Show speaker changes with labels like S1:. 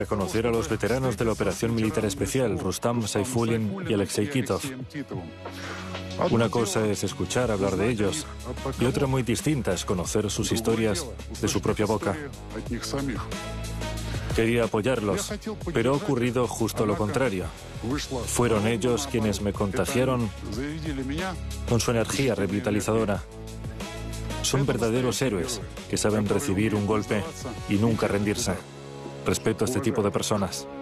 S1: Conocer a los veteranos de la Operación Militar Especial, Rustam Saifulin y Alexei Kitov. Una cosa es escuchar hablar de ellos y otra muy distinta es conocer sus historias de su propia boca. Quería apoyarlos, pero ha ocurrido justo lo contrario. Fueron ellos quienes me contagiaron con su energía revitalizadora. Son verdaderos héroes que saben recibir un golpe y nunca rendirse. Respeto a este tipo de personas.